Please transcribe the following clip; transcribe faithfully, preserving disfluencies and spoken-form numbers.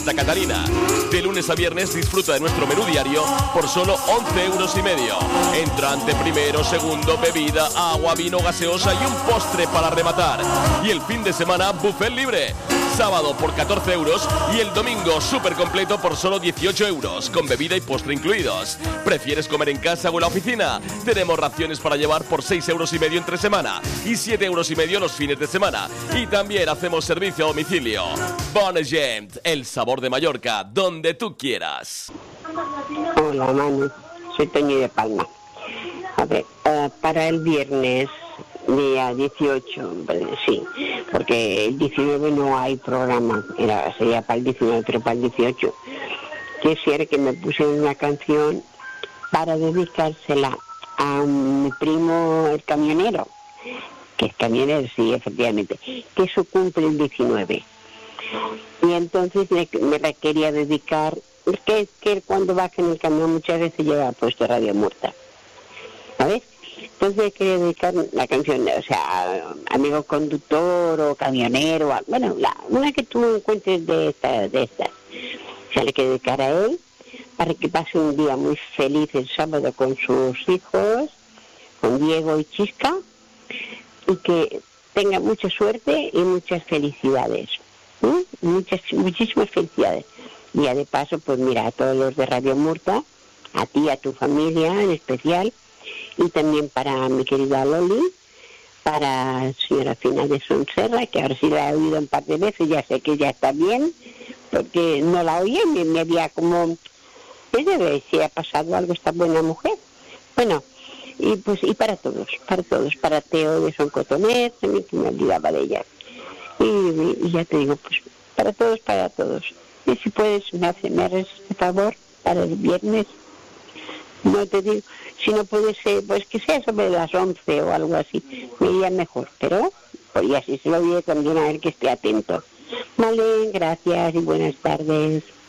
Santa Catarina. De lunes a viernes disfruta de nuestro menú diario por solo once euros y medio. Entrante primero, segundo, bebida, agua, vino, gaseosa y un postre para rematar. Y el fin de semana, buffet libre. Sábado por catorce euros y el domingo súper completo por solo dieciocho euros, con bebida y postre incluidos. ¿Prefieres comer en casa o en la oficina? Tenemos raciones para llevar por seis euros y medio entre semana y siete euros y medio los fines de semana. Y también hacemos servicio a domicilio. Bon Gent, el sabor de Mallorca, donde tú quieras. Hola, Manu, soy Toño de Palma. A ver, uh, para el viernes día dieciocho, sí, porque el diecinueve no hay programa, era, sería para el diecinueve, pero para el dieciocho. Quisiera que me pusieran una canción para dedicársela a mi primo el camionero, que es camionero, sí, efectivamente, que su cumple el diecinueve. Y entonces le, me la quería dedicar, que, que cuando baja en el camión muchas veces lleva puesto Radio Muerta, ¿sabes? Entonces quería dedicar la canción, o sea, amigo conductor o camionero, bueno, la, una que tú encuentres de estas, de estas. O sea, le quiero dedicar a él para que pase un día muy feliz el sábado con sus hijos, con Diego y Chisca, y que tenga mucha suerte y muchas felicidades. ¿Sí? Muchas, muchísimas felicidades. Y ya de paso, pues mira, a todos los de Radio Murta, a ti, a tu familia en especial, y también para mi querida Loli, para señora Fina de Sonserra, que ahora sí la he oído un par de veces, ya sé que ya está bien, porque no la oía, me, me había como, ¿qué debe? Si ha pasado algo esta buena mujer. Bueno, y pues y para todos, para todos, para Teo de Son Cotoner, también que me olvidaba de ella. Y, y ya te digo, pues para todos, para todos. Y si puedes, me, hace, me haces este favor para el viernes. No te digo, si no puede ser, pues que sea sobre las once o algo así, me iría mejor, pero pues así se lo diré también a él que esté atento. Vale, gracias y buenas tardes.